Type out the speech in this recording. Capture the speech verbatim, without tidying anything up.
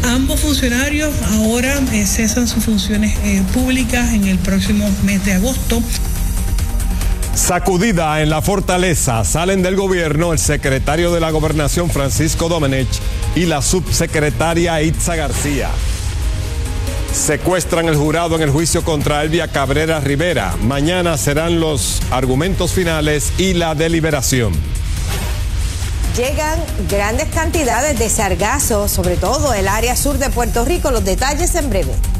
Ambos funcionarios ahora eh, cesan sus funciones eh, públicas en el próximo mes de agosto. Sacudida en la fortaleza, salen del gobierno el secretario de la Gobernación Francisco Domenech y la subsecretaria Itza García. Secuestran el jurado en el juicio contra Elvia Cabrera Rivera. Mañana serán los argumentos finales y la deliberación. Llegan grandes cantidades de sargazo, sobre todo el área sur de Puerto Rico. Los detalles en breve.